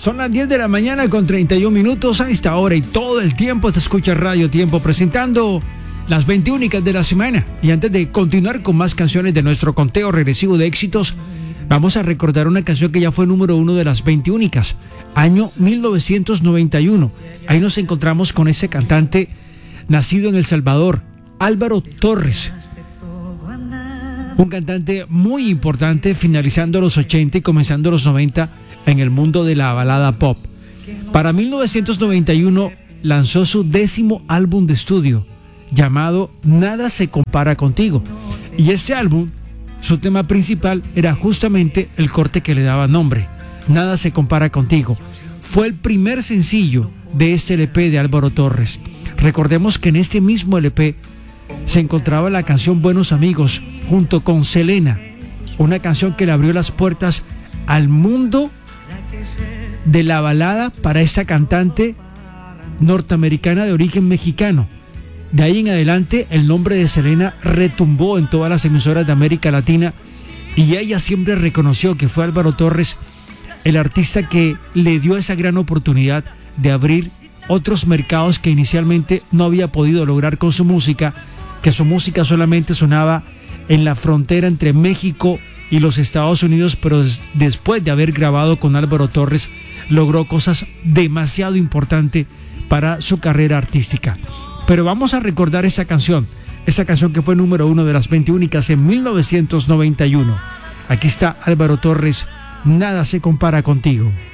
Son las 10 de la mañana con 31 minutos. A esta hora y todo el tiempo te escucha Radio Tiempo presentando las 20 únicas de la semana. Y antes de continuar con más canciones de nuestro conteo regresivo de éxitos, vamos a recordar una canción que ya fue número 1 de las 20 únicas, año 1991. Ahí nos encontramos con ese cantante nacido en El Salvador, Álvaro Torres. Un cantante muy importante finalizando los 80 y comenzando los 90 en el mundo de la balada pop. Para 1991 lanzó su 10º álbum de estudio llamado Nada se compara contigo. Y este álbum, su tema principal era justamente el corte que le daba nombre, Nada se compara contigo. Fue el primer sencillo de este LP de Álvaro Torres. Recordemos que en este mismo LP se encontraba la canción Buenos Amigos junto con Selena, una canción que le abrió las puertas al mundo de la balada para esta cantante norteamericana de origen mexicano. De ahí en adelante el nombre de Selena retumbó en todas las emisoras de América Latina y ella siempre reconoció que fue Álvaro Torres el artista que le dio esa gran oportunidad de abrir otros mercados que inicialmente no había podido lograr con su música, que su música solamente sonaba en la frontera entre México y los Estados Unidos, pero después de haber grabado con Álvaro Torres logró cosas demasiado importantes para su carrera artística. Pero vamos a recordar esa canción que fue número 1 de las 20 únicas en 1991. Aquí está Álvaro Torres, Nada se compara contigo.